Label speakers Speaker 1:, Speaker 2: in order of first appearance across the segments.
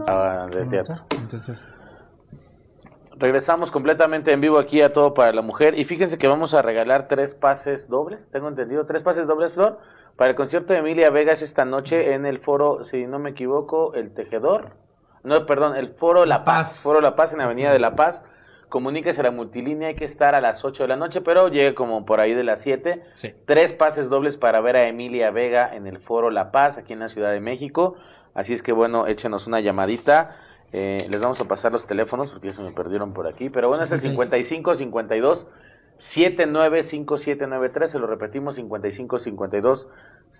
Speaker 1: de teatro.
Speaker 2: Entonces,
Speaker 1: Regresamos completamente en vivo aquí a Todo para la Mujer. Y fíjense que vamos a regalar 3 pases dobles. Tengo entendido, 3 pases dobles, Flor, para el concierto de Emilia Vegas esta noche en el foro, si no me equivoco, El Tejedor. No, perdón, el Foro La Paz. Foro La Paz en Avenida de La Paz. Comuníquese a la multilínea, hay que estar a las 8 de la noche, pero llegue como por ahí de las 7.
Speaker 2: sí.
Speaker 1: 3 pases dobles para ver a Emilia Vega en el Foro La Paz, aquí en la Ciudad de México. Así es que bueno, échenos una llamadita. Les vamos a pasar los teléfonos porque ya se me perdieron por aquí. Pero bueno, es el 55 52 795793. Se lo repetimos, 55 52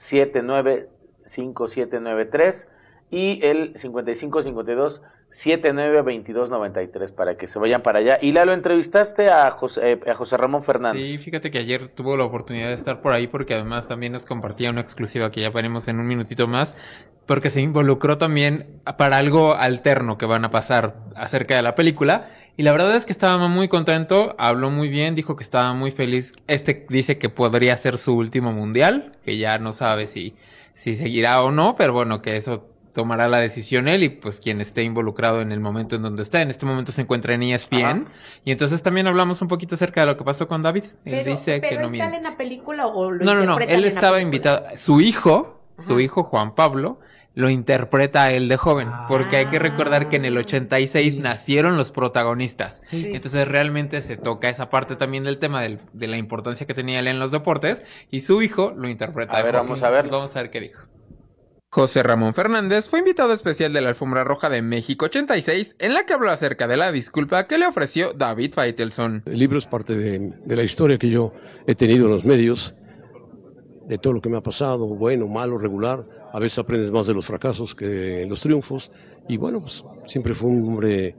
Speaker 1: 795793. Y el 55 52 79 22 93 para que se vayan para allá. Y Lalo, entrevistaste a José Ramón Fernández.
Speaker 2: Sí, fíjate que ayer tuvo la oportunidad de estar por ahí porque además también nos compartía una exclusiva que ya veremos en un minutito más, porque se involucró también para algo alterno que van a pasar acerca de la película. Y la verdad es que estaba muy contento, habló muy bien, dijo que estaba muy feliz. Dice que podría ser su último mundial, que ya no sabe si seguirá o no, pero bueno, que eso tomará la decisión él y pues quien esté involucrado en el momento en donde está. En este momento se encuentra en ESPN. Ajá. Y entonces también hablamos un poquito acerca de lo que pasó con David. Él dice que no miente.
Speaker 3: ¿Pero él sale en la película o lo
Speaker 2: No, él estaba invitado. Su hijo Juan Pablo, lo interpreta a él de joven, porque hay que recordar que en el 86 nacieron los protagonistas. Sí. Entonces realmente se toca esa parte también del tema de la importancia que tenía él en los deportes, y su hijo lo interpreta.
Speaker 1: A ver, vamos a ver.
Speaker 2: Vamos a ver qué dijo. José Ramón Fernández fue invitado especial de la Alfombra Roja de México 86, en la que habló acerca de la disculpa que le ofreció David Faitelson.
Speaker 4: El libro es parte de la historia que yo he tenido en los medios, de todo lo que me ha pasado, bueno, malo, regular. A veces aprendes más de los fracasos que de los triunfos. Y bueno, pues siempre fue un hombre